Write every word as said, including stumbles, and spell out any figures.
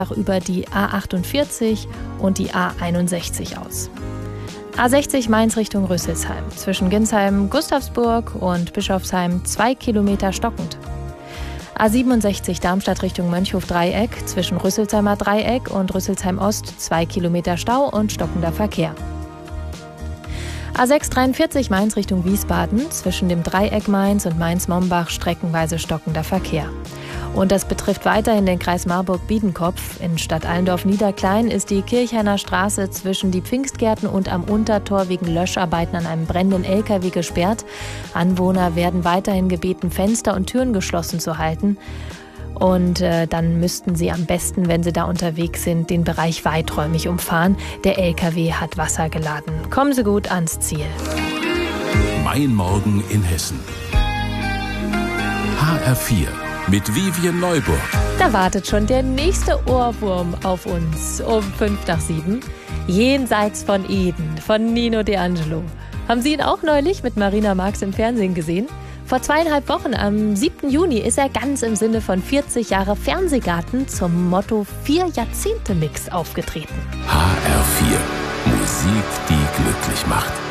über die A achtundvierzig und die A einundsechzig aus. A sechzig Mainz Richtung Rüsselsheim. Zwischen Ginsheim, Gustavsburg und Bischofsheim zwei Kilometer stockend. A siebenundsechzig Darmstadt Richtung Mönchhof-Dreieck. Zwischen Rüsselsheimer Dreieck und Rüsselsheim Ost zwei Kilometer Stau und stockender Verkehr. A sechshundertdreiundvierzig Mainz Richtung Wiesbaden. Zwischen dem Dreieck Mainz und Mainz-Mombach streckenweise stockender Verkehr. Und das betrifft weiterhin den Kreis Marburg-Biedenkopf. In Stadt Allendorf-Niederklein ist die Kirchhainer Straße zwischen die Pfingstgärten und am Untertor wegen Löscharbeiten an einem brennenden L K W gesperrt. Anwohner werden weiterhin gebeten, Fenster und Türen geschlossen zu halten. Und äh, dann müssten sie am besten, wenn sie da unterwegs sind, den Bereich weiträumig umfahren. Der L K W hat Wasser geladen. Kommen Sie gut ans Ziel. Mein Morgen in Hessen. H R vier. Mit Vivian Neuburg. Da wartet schon der nächste Ohrwurm auf uns um fünf nach sieben. Jenseits von Eden von Nino D'Angelo. Haben Sie ihn auch neulich mit Marina Marx im Fernsehen gesehen? Vor zweieinhalb Wochen, am siebten Juni, ist er ganz im Sinne von vierzig Jahre Fernsehgarten zum Motto vier Jahrzehnte Mix aufgetreten. H R vier. Musik, die glücklich macht.